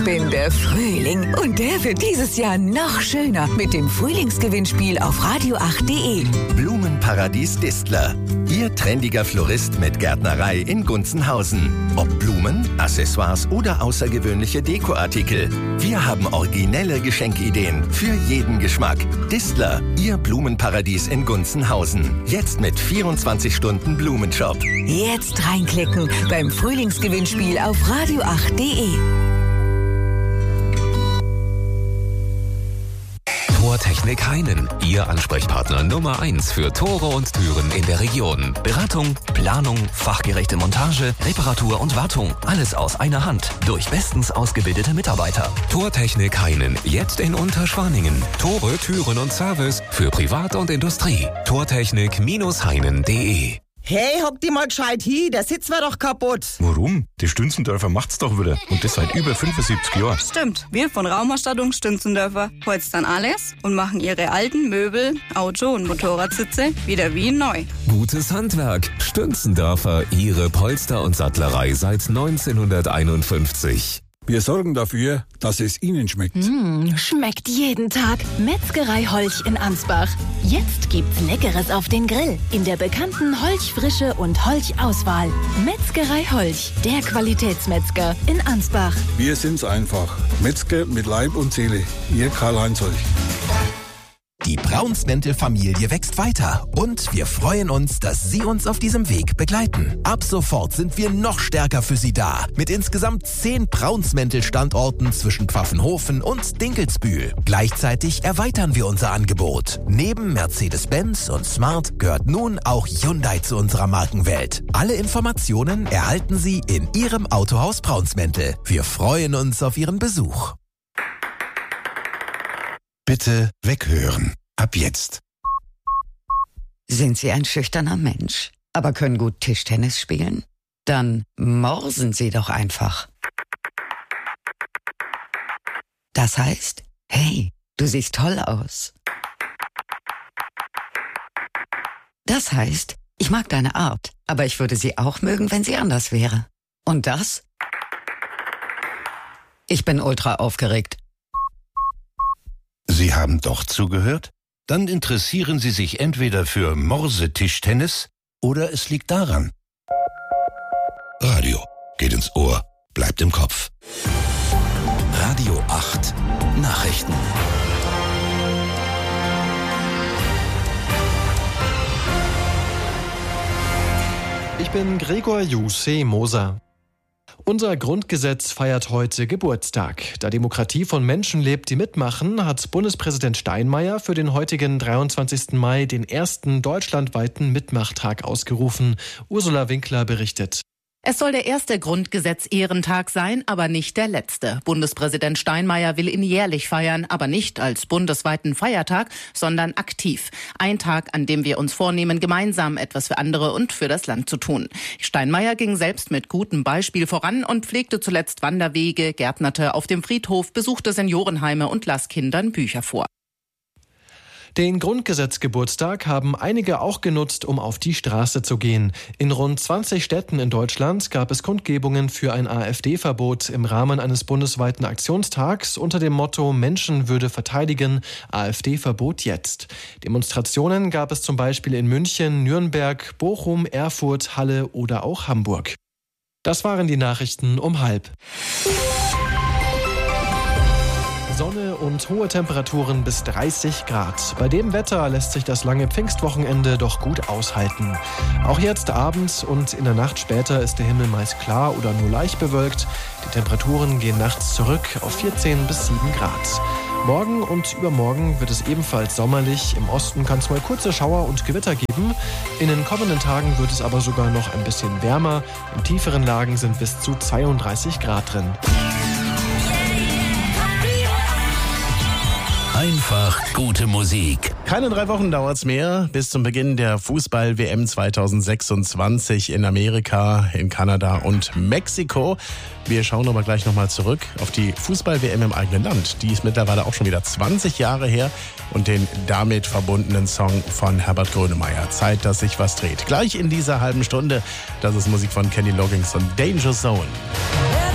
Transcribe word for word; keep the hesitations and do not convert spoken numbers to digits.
bin der Frühling und der wird dieses Jahr noch schöner mit dem Frühlingsgewinnspiel auf radio acht punkt de. Blumenparadies Distler. Ihr trendiger Florist mit Gärtnerei in Gunzenhausen. Ob Blumen, Accessoires oder außergewöhnliche Dekoartikel. Wir haben originelle Geschenkideen für jeden Geschmack. Distler, Ihr Blumenparadies in Gunzenhausen. Jetzt mit vierundzwanzig Stunden Blumenshop. Jetzt reinklicken beim Frühlingsgewinnspiel auf radio acht punkt de. Tortechnik Heinen, Ihr Ansprechpartner Nummer eins für Tore und Türen in der Region. Beratung, Planung, fachgerechte Montage, Reparatur und Wartung. Alles aus einer Hand durch bestens ausgebildete Mitarbeiter. Tortechnik Heinen, jetzt in Unterschwaningen. Tore, Türen und Service für Privat und Industrie. Tortechnik Heinen punkt de. Hey, hock die mal gescheit hin, der Sitz war doch kaputt. Warum? Die Stünzendörfer macht's doch wieder. Und das seit über fünfundsiebzig Jahren. Stimmt, wir von Raumausstattung Stünzendörfer holzen dann alles und machen ihre alten Möbel, Auto- und Motorradsitze wieder wie neu. Gutes Handwerk. Stünzendörfer, Ihre Polster- und Sattlerei seit neunzehnhunderteinundfünfzig. Wir sorgen dafür, dass es Ihnen schmeckt. Mmh, schmeckt jeden Tag. Metzgerei Holch in Ansbach. Jetzt gibt's Leckeres auf den Grill. In der bekannten Holch-Frische und Holch-Auswahl. Metzgerei Holch, der Qualitätsmetzger in Ansbach. Wir sind's einfach. Metzger mit Leib und Seele. Ihr Karl-Heinz Holch. Die Braunsmäntel-Familie wächst weiter und wir freuen uns, dass Sie uns auf diesem Weg begleiten. Ab sofort sind wir noch stärker für Sie da. Mit insgesamt zehn Braunsmäntel-Standorten zwischen Pfaffenhofen und Dinkelsbühl. Gleichzeitig erweitern wir unser Angebot. Neben Mercedes-Benz und Smart gehört nun auch Hyundai zu unserer Markenwelt. Alle Informationen erhalten Sie in Ihrem Autohaus Braunsmäntel. Wir freuen uns auf Ihren Besuch. Bitte weghören. Ab jetzt. Sind Sie ein schüchterner Mensch, aber können gut Tischtennis spielen? Dann morsen Sie doch einfach. Das heißt, hey, du siehst toll aus. Das heißt, ich mag deine Art, aber ich würde sie auch mögen, wenn sie anders wäre. Und das? Ich bin ultra aufgeregt. Sie haben doch zugehört? Dann interessieren Sie sich entweder für Morse-Tischtennis oder es liegt daran. Radio geht ins Ohr, bleibt im Kopf. Radio acht Nachrichten. Ich bin Gregor Jussi Moser. Unser Grundgesetz feiert heute Geburtstag. Da Demokratie von Menschen lebt, die mitmachen, hat Bundespräsident Steinmeier für den heutigen dreiundzwanzigsten Mai den ersten deutschlandweiten Mitmachtag ausgerufen. Ursula Winkler berichtet. Es soll der erste Grundgesetz-Ehrentag sein, aber nicht der letzte. Bundespräsident Steinmeier will ihn jährlich feiern, aber nicht als bundesweiten Feiertag, sondern aktiv. Ein Tag, an dem wir uns vornehmen, gemeinsam etwas für andere und für das Land zu tun. Steinmeier ging selbst mit gutem Beispiel voran und pflegte zuletzt Wanderwege, gärtnerte auf dem Friedhof, besuchte Seniorenheime und las Kindern Bücher vor. Den Grundgesetzgeburtstag haben einige auch genutzt, um auf die Straße zu gehen. In rund zwanzig Städten in Deutschland gab es Kundgebungen für ein AfD-Verbot im Rahmen eines bundesweiten Aktionstags unter dem Motto Menschenwürde verteidigen, AfD-Verbot jetzt. Demonstrationen gab es zum Beispiel in München, Nürnberg, Bochum, Erfurt, Halle oder auch Hamburg. Das waren die Nachrichten um halb. Sonne und hohe Temperaturen bis dreißig Grad. Bei dem Wetter lässt sich das lange Pfingstwochenende doch gut aushalten. Auch jetzt abends und in der Nacht später ist der Himmel meist klar oder nur leicht bewölkt. Die Temperaturen gehen nachts zurück auf vierzehn bis sieben Grad. Morgen und übermorgen wird es ebenfalls sommerlich. Im Osten kann es mal kurze Schauer und Gewitter geben. In den kommenden Tagen wird es aber sogar noch ein bisschen wärmer. In tieferen Lagen sind bis zu zweiunddreißig Grad drin. Einfach gute Musik. Keine drei Wochen dauert's mehr bis zum Beginn der Fußball-W M zweitausendsechsundzwanzig in Amerika, in Kanada und Mexiko. Wir schauen aber gleich nochmal zurück auf die Fußball-W M im eigenen Land. Die ist mittlerweile auch schon wieder zwanzig Jahre her und den damit verbundenen Song von Herbert Grönemeyer. Zeit, dass sich was dreht. Gleich in dieser halben Stunde, das ist Musik von Kenny Loggins und Danger Zone.